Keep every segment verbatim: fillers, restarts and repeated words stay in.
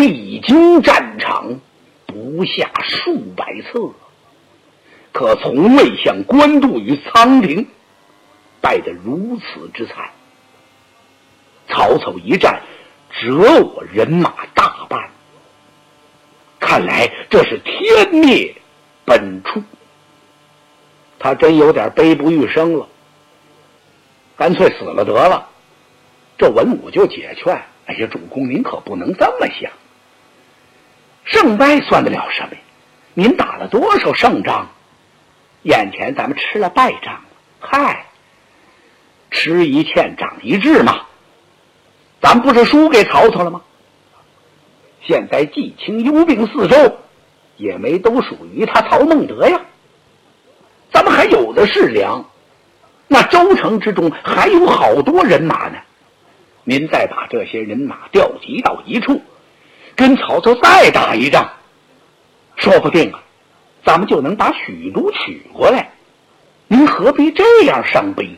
历经战场不下数百次，可从未像官渡与仓亭败得如此之惨。曹操一战折我人马大半，看来这是天灭本初。他真有点悲不欲生了，干脆死了得了。这文武就解劝：哎呀，主公您可不能这么想，胜败算得了什么呀？您打了多少胜仗？眼前咱们吃了败仗，嗨，吃一堑长一智嘛。咱不是输给曹操了吗？现在季青幽并四周，也没都属于他曹孟德呀。咱们还有的是粮，那州城之中还有好多人马呢。您再把这些人马调集到一处，跟曹操再打一仗，说不定啊，咱们就能把许都取过来。您何必这样伤悲？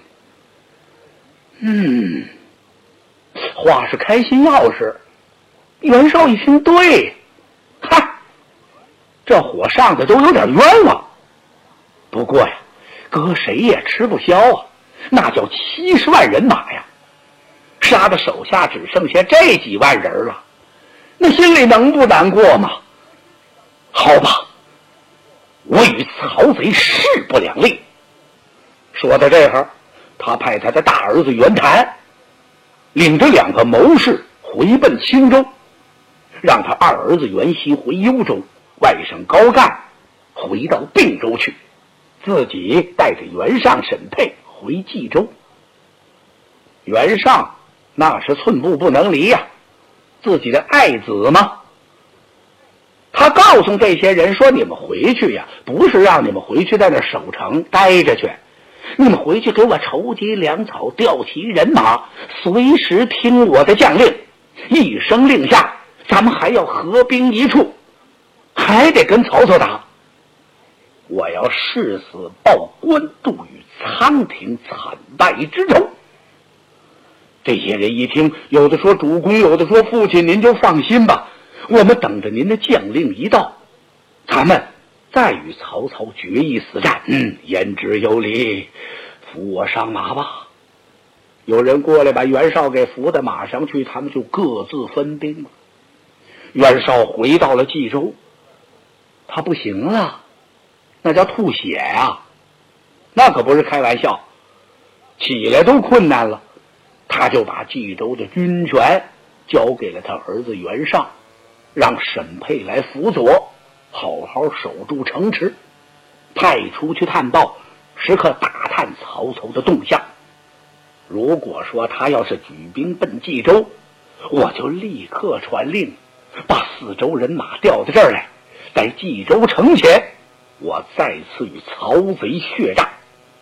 嗯，话是开心钥匙。袁绍一听，对，嗨，这火上的都有点冤枉。不过呀，搁谁也吃不消啊，那叫七十万人马呀，杀的手下只剩下这几万人了，那心里能不难过吗？好吧，我与曹贼势不两立。说到这儿，他派他的大儿子袁谭领着两个谋士回奔青州，让他二儿子袁熙回幽州，外甥高干回到并州去，自己带着袁尚、沈佩回冀州。袁尚那是寸步不能离呀，自己的爱子嘛。他告诉这些人说：你们回去呀，不是让你们回去在那守城待着去，你们回去给我筹集粮草，调齐人马，随时听我的将令，一声令下，咱们还要合兵一处，还得跟曹操打。我要誓死报官渡与仓亭惨败之仇。这些人一听，有的说主公，有的说父亲，您就放心吧，我们等着您的将令一到，咱们再与曹操决一死战。嗯，言之有理，扶我上马吧。有人过来把袁绍给扶到马上去，他们就各自分兵了。袁绍回到了冀州，他不行了，那叫吐血啊，那可不是开玩笑，起来都困难了。他就把冀州的军权交给了他儿子袁尚，让沈佩来辅佐，好好守住城池，派出去探报，时刻打探曹操的动向。如果说他要是举兵奔冀州，我就立刻传令，把四周人马调到这儿来，在冀州城前，我再次与曹贼血战。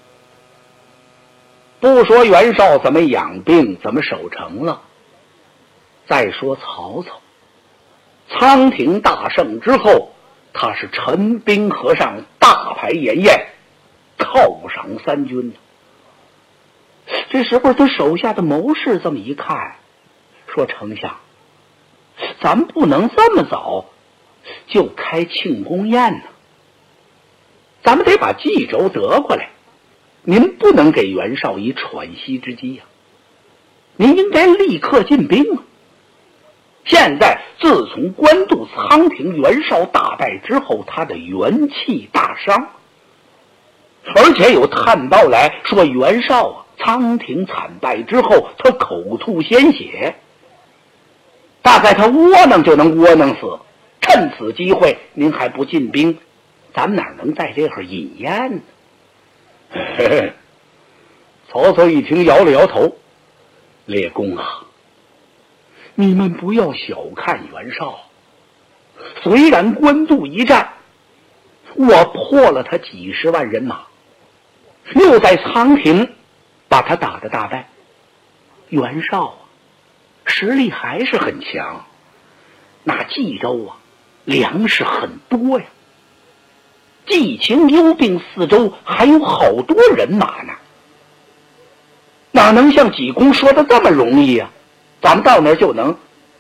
不说袁绍怎么养兵，怎么守城了，再说曹操，仓亭大胜之后，他是陈兵河上，大排筵宴，犒赏三军。这时候他手下的谋士这么一看，说：丞相，咱们不能这么早就开庆功宴呢，咱们得把冀州得过来，您不能给袁绍以喘息之机呀、啊，您应该立刻进兵啊。现在自从官渡仓亭袁绍大败之后，他的元气大伤，而且有探报来说袁绍啊，仓亭惨败之后他口吐鲜血，大概他窝囊就能窝囊死，趁此机会您还不进兵，咱们哪能在这会儿饮宴呢？嘿嘿，曹操一听摇了摇头：列公啊，你们不要小看袁绍，虽然官渡一战我破了他几十万人马，又在仓亭把他打得大败，袁绍啊实力还是很强，那冀州啊粮食很多呀，冀青幽并四周还有好多人马呢，哪能像济公说的这么容易啊？咱们到那儿就能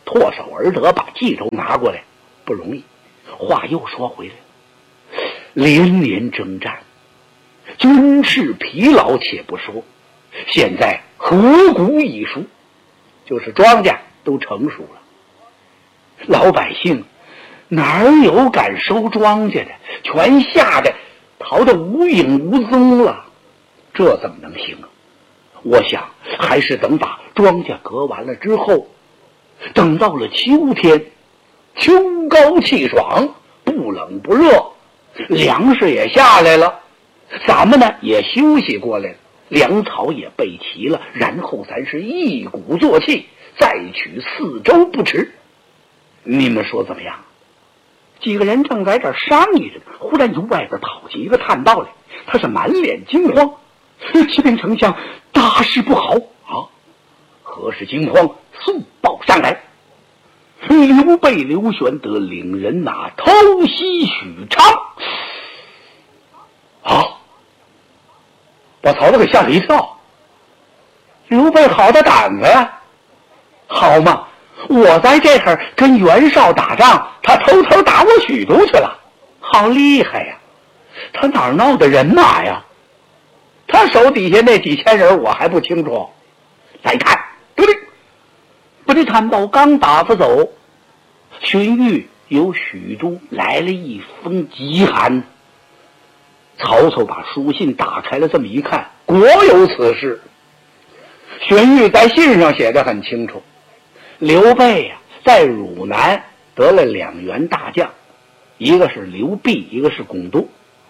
唾手而得，把冀州拿过来不容易。话又说回来，连年征战，军事疲劳且不说，现在河谷已熟，就是庄稼都成熟了，老百姓哪有敢收庄稼的，全吓得逃得无影无踪了。这怎么能行啊？我想还是等把庄稼割完了之后，等到了秋天，秋高气爽，不冷不热，粮食也下来了，咱们呢也休息过来了，粮草也备齐了，然后咱是一鼓作气，再取四周不迟。你们说怎么样？几个人正在这儿商议着，忽然由外边跑进一个探报来，他是满脸惊慌。启禀丞相，大事不好啊！何事惊慌？速报上来。刘备刘玄德领人马偷袭许昌。啊！把曹操给吓了一跳。刘备好大胆子呀！好嘛，我在这儿跟袁绍打仗，他偷偷打我许都去了，好厉害呀！他哪儿闹的人马呀？他手底下那几千人我还不清楚。再看，对不对？不这探报刚打发走，荀彧由许都来了一封急函。曹操把书信打开了，这么一看，果有此事。荀彧在信上写得很清楚，刘备呀、啊，在汝南得了两员大将，一个是刘弼，一个是巩都。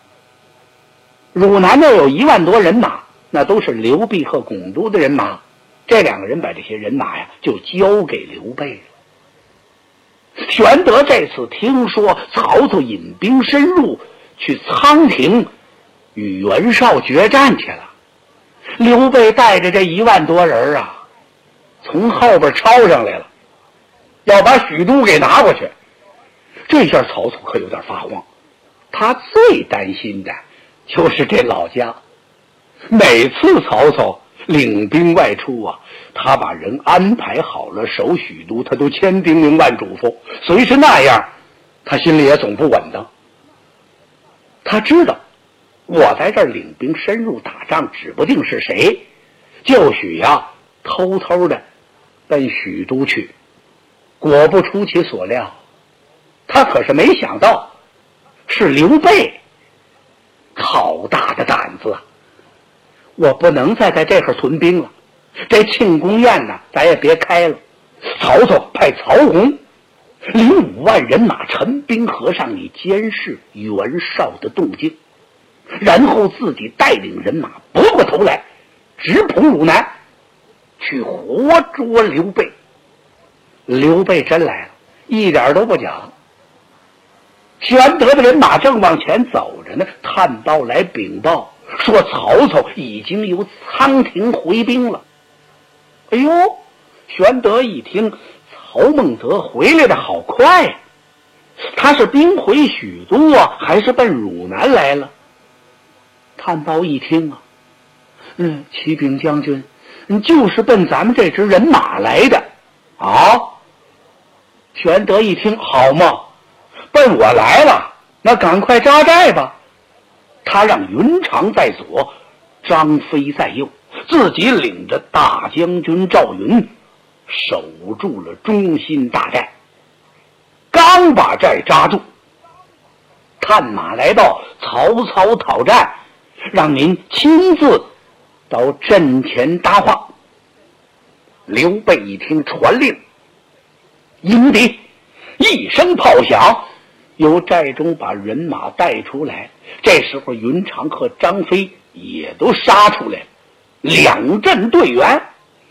汝南那有一万多人马，那都是刘弼和巩都的人马，这两个人把这些人马呀就交给刘备了。玄德这次听说曹操引兵深入，去仓亭与袁绍决战去了，刘备带着这一万多人啊，从后边抄上来了，要把许都给拿过去。这下曹操可有点发慌，他最担心的就是这老家。每次曹操领兵外出啊，他把人安排好了守许都，他都千叮咛万嘱咐，虽是那样，他心里也总不稳当。他知道我在这儿领兵深入打仗，指不定是谁，就许呀偷偷的奔许都去。果不出其所料，他可是没想到是刘备。好大的胆子啊！我不能再在这儿屯兵了，这庆功宴呢咱也别开了。曹操派曹洪领五万人马陈兵河上，以监视袁绍的动静，然后自己带领人马拨过头来，直扑汝南，去活捉刘备。刘备真来了，一点都不假。玄德的人马正往前走着呢，探报来禀报说曹操已经由仓亭回兵了。哎呦，玄德一听，曹孟德回来的好快呀！他是兵回许都啊，还是奔汝南来了？探报一听啊，嗯，启禀将军，就是奔咱们这支人马来的啊。玄德一听，好嘛，奔我来了，那赶快扎寨吧。他让云长在左，张飞在右，自己领着大将军赵云守住了中心大寨。刚把寨扎住，探马来到，曹操讨战，让您亲自到阵前搭话。刘备一听传令，迎敌，一声炮响，由寨中把人马带出来。这时候云长和张飞也都杀出来了，两阵对员。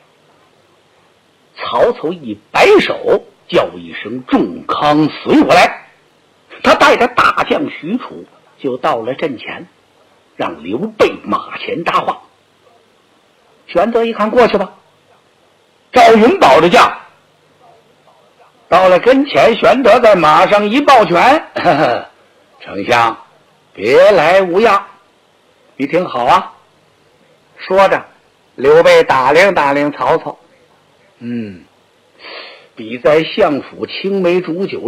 曹操一摆手，叫一声仲康随我来。他带着大将许褚就到了阵前，让刘备马前搭话。玄德一看，过去吧。赵云保着驾，到了跟前，玄德在马上一抱拳，呵呵，丞相别来无恙。你听好啊。说着，刘备打量打量曹操，嗯， 比在相府青梅煮酒